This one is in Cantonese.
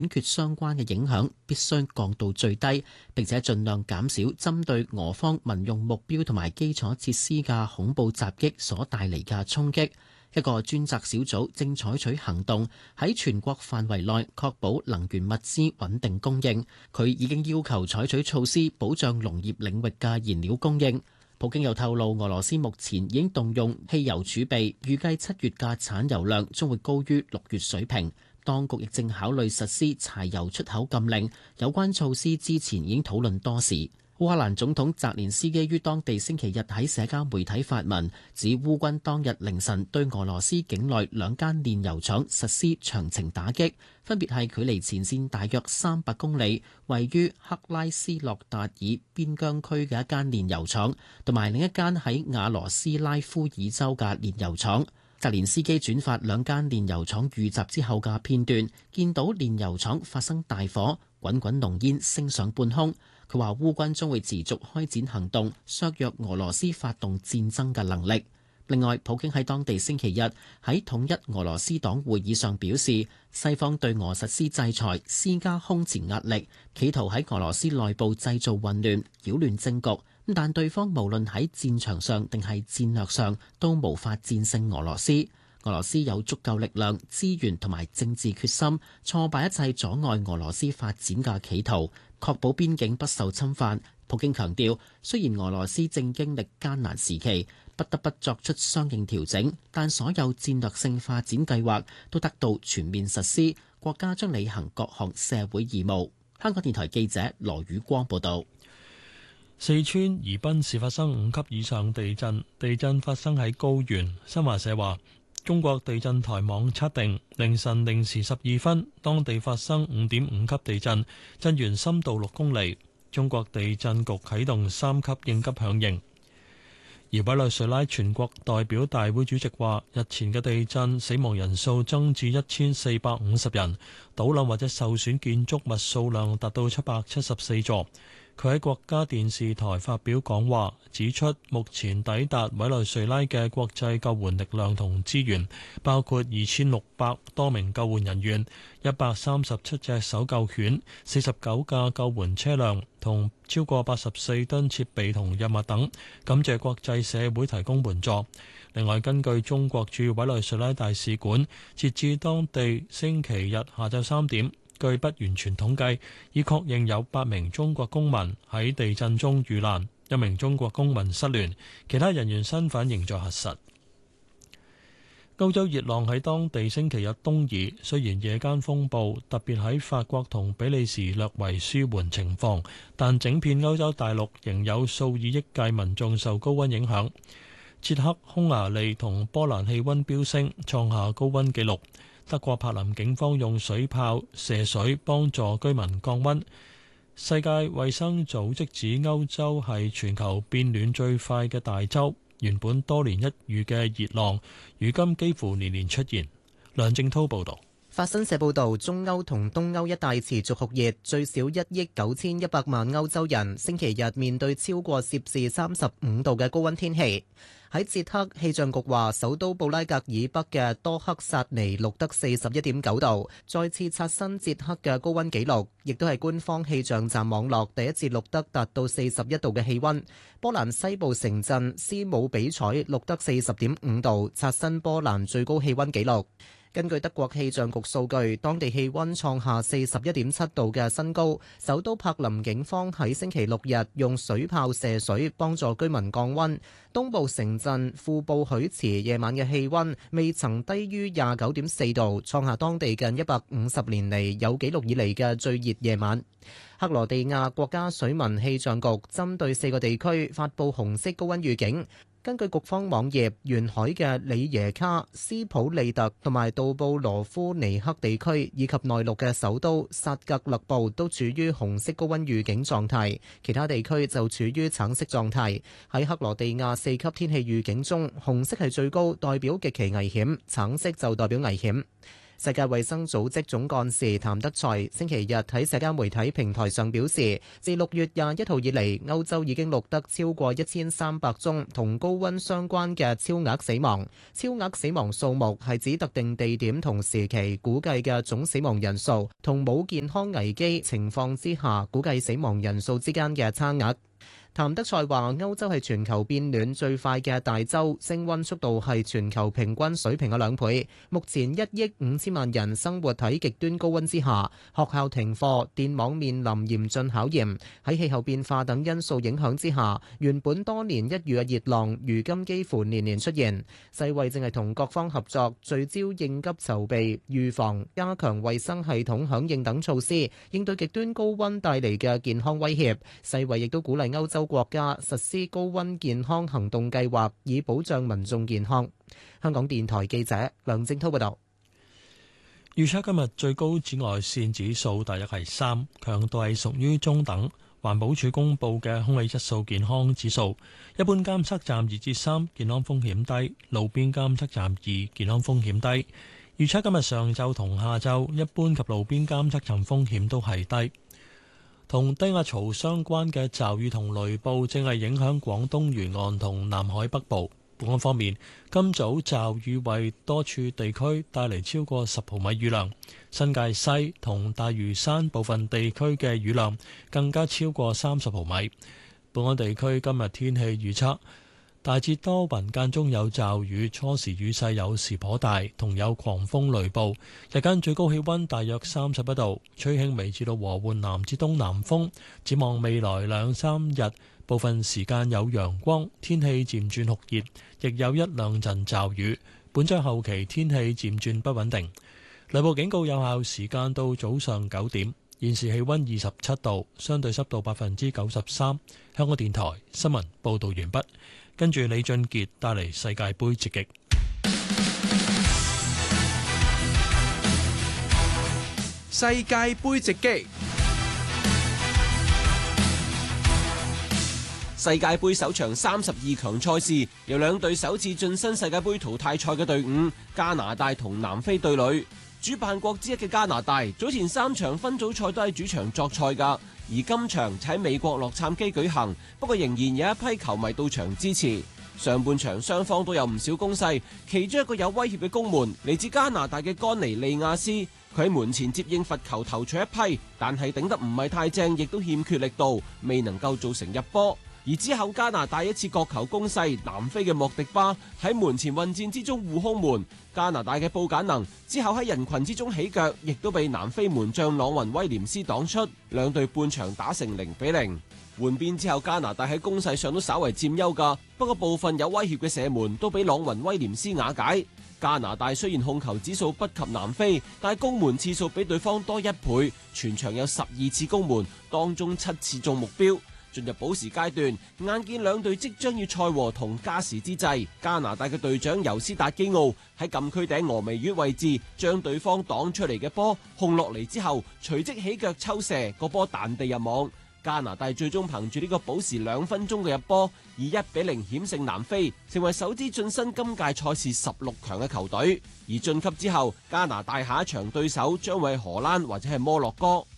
決相關嘅影響必須降到最低，並且盡量減少針對俄方民用目標同埋基礎設施嘅恐怖襲擊所帶嚟嘅衝擊。一個專責小組正採取行動，喺全國範圍內確保能源物資穩定供應。佢已經要求採取措施保障農業領域嘅燃料供應。普京又透露，俄羅斯目前已經動用汽油儲備，預計7月嘅產油量將會高於6月水平。當局亦正考慮實施柴油出口禁令，有關措施之前已經討論多時。烏克蘭總統澤連斯基於當地星期日喺社交媒體發文，指烏軍當日凌晨對俄羅斯境內2間煉油廠實施長程打擊，分別係距離前線大約300公里，位於克拉斯諾達爾邊疆區嘅一間煉油廠，同埋另一間喺瓦羅斯拉夫爾州嘅煉油廠。澤連斯基轉發2間煉油廠遇襲之後嘅片段，見到煉油廠發生大火，滾滾濃煙升上半空。佢話烏軍將會持續開展行動，削弱俄羅斯發動戰爭嘅能力。另外，普京喺當地星期日喺統一俄羅斯黨會議上表示，西方對俄實施制裁，施加空前壓力，企圖喺俄羅斯內部製造混亂，擾亂政局。但對方無論喺戰場上定係戰略上，都無法戰勝俄羅斯。俄羅斯有足夠力量、資源同埋政治決心，挫敗一切阻礙俄羅斯發展嘅企圖，確保邊境不受侵犯。普京強調，雖然俄羅斯正經歷艱難時期，不得不作出相應調整，但所有戰略性發展計劃都得到全面實施，國家將履行各項社會義務。香港電台記者羅宇光報道。 四川宜賓市發生5級以上地震，地震發生喺高原。新華社話，中國地震台網測定，凌晨0時12分，當地發生5.5級地震，震源深度6公里。中國地震局啟動3級應急響應。而委內瑞拉全國代表大會主席話，日前嘅地震死亡人數增至1450人，倒冧或者受損建築物數量達到774座。佢喺國家電視台發表講話，指出目前抵達委內瑞拉嘅國際救援力量同資源，包括2600多名救援人員、137隻搜救犬、49架救援車輛同超過84噸設備同藥物等，感謝國際社會提供援助。另外，根據中國駐委內瑞拉大使館，截至當地星期日下晝3點，據不完全統計，已確認有8名中國公民喺地震中遇難，1名中國公民失聯，其他人員身份仍在核實。歐洲熱浪喺當地星期日東移，雖然夜間風暴特別喺法國同比利時略為舒緩情況，但整片歐洲大陸仍有數以億計民眾受高溫影響。捷克、匈牙利同波蘭氣溫飆升，創下高溫紀錄。德國柏林警方用水炮射水幫助居民降溫。世界衛生組織指歐洲係全球變暖最快嘅大洲，原本多年一遇嘅熱浪，如今幾乎年年出現。梁正滔報導。 法新社報導，中歐同東歐一帶持續酷熱，最少1億9100萬歐洲人星期日面對超過攝氏35度嘅高溫天氣。喺捷克，氣象局話，首都布拉格以北嘅多克薩尼錄得41.9度，再次刷新捷克嘅高溫紀錄，亦都係官方氣象站網絡第一次錄得達到41度嘅氣溫。波蘭西部城鎮斯姆比采錄得40.5度，刷新波蘭最高氣溫紀錄。根據德國氣象局數據，當地氣溫創下41.7度嘅新高。首都柏林警方喺星期六日用水炮射水幫助居民降溫。東部城鎮庫布許茨夜晚嘅氣溫未曾低於29.4度，創下當地近150年嚟有紀錄以嚟嘅最熱夜晚。克羅地亞國家水文氣象局針對4個地區發布紅色高溫預警。根據局方網頁，沿海嘅里耶卡、斯普利特同埋杜布羅夫尼克地區，以及內陸嘅首都薩格勒布都處於紅色高溫預警狀態，其他地區就處於橙色狀態。喺克羅地亞4級天氣預警中，紅色係最高，代表極其危險；橙色就代表危險。 世界衛生組織總幹事譚德塞星期日喺社交媒體平台上表示，自6月21號以嚟，歐洲已經錄得超過1300宗同高溫相關嘅超額死亡。超額死亡數目係指特定地點同時期估計嘅總死亡人數，同冇健康危機情況之下估計死亡人數之間嘅差額。譚德塞話：歐洲係全球變暖最快嘅大洲，升溫速度係全球平均水平嘅2倍。目前1億5千萬人生活喺極端高溫之下，學校停課，電網面臨嚴峻考驗。喺氣候變化等因素影響之下，原本多年一遇嘅熱浪，如今幾乎年年出現。世衛正係同各方合作，聚焦應急籌備、預防、加強衛生系統響應等措施，應對極端高溫帶嚟嘅健康威脅。世衛亦都鼓勵歐洲國家實施高溫健康行動計劃，以保障民眾健康。香港電台記者梁正濤報道。 預測今日最高紫外線指數大約係3，強度係屬於中等。環保署公布嘅空氣質素健康指數，一般監測站2至3，健康風險低；路邊監測站2，健康風險低。預測今日上晝同下晝，一般及路邊監測站風險都係低。同低壓槽相關嘅驟雨同雷暴正係影響廣東沿岸同南海北部。本港方面，今早驟雨為多處地區帶嚟超過10毫米雨量，新界西同大嶼山部分地區嘅雨量更加超過30毫米。本港地區今日天氣預測，大致多雲，間中有驟雨，初時雨勢有時頗大，同有狂風雷暴。日間最高氣溫大約31度，吹輕微至到和緩南至東南風。展望未來2-3日，部分時間有陽光，天氣漸轉酷熱，亦有一兩陣驟雨。本週後期天氣漸轉不穩定。雷暴警告有效時間到早上9點。現時氣溫27度，相對濕度93%。香港電台新聞報道完畢。跟住李俊傑帶嚟世界盃直擊。 世界盃直擊。世界盃首場32強賽事，由兩隊首次晉身世界盃淘汰賽嘅隊伍加拿大同南非對壘。主辦國之一嘅加拿大早前3場分組賽都係主場作賽㗎，而今場就喺美國洛杉磯舉行，不過仍然有一批球迷到場支持。上半場雙方都有唔少攻勢，其中一個有威脅嘅攻門嚟自加拿大嘅甘尼利亞斯，佢喺門前接應罰球頭槌一批，但係頂得唔係太正，亦都欠缺力度，未能夠造成入波。而之後加拿大一次角球攻勢，南非嘅莫迪巴喺門前混戰之中護空門，加拿大嘅布簡能之後喺人群之中起腳，亦都被南非門將朗雲威廉斯擋出，兩隊半場打成0-0。換邊之後，加拿大喺攻勢上都稍為佔優㗎，不過部分有威脅嘅射門都俾朗雲威廉斯瓦解。加拿大雖然控球指數不及南非，但係攻門次數比對方多1倍，全場有12次攻門，當中7次中目標。進入補時階段，眼見兩隊即將要賽和同加時之際，加拿大嘅隊長尤斯達基奧喺禁區頂峨眉月位置將對方擋出嚟嘅波控落嚟之後，隨即起腳抽射，個波彈地入網。加拿大最終憑住呢個補時2分鐘嘅入波，以1-0險勝南非，成為首支晉身今屆賽事16強嘅球隊。而晉級之後，加拿大下一場對手將會係荷蘭或者係摩洛哥。